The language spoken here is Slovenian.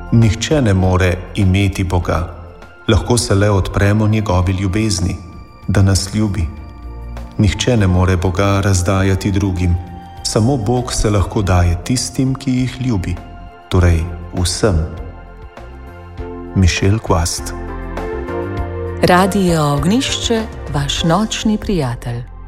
Nihče ne more imeti Boga, lahko se le odpremo njegovi ljubezni, da nas ljubi. Nihče ne more Boga razdajati drugim, samo Bog se lahko daje tistim, ki jih ljubi, torej vsem. Michel Quast. Radio Ognjišče, vaš nočni prijatelj.